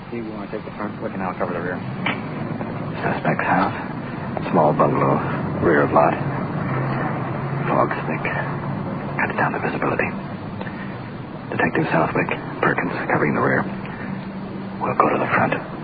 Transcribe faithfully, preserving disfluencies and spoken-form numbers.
Steve, we want to take the front. We can now cover the rear. Suspect's house. Small bungalow. Rear of lot. Fog's thick. Cuts down the visibility. Detective Southwick, Perkins, covering the rear. We'll go to the front.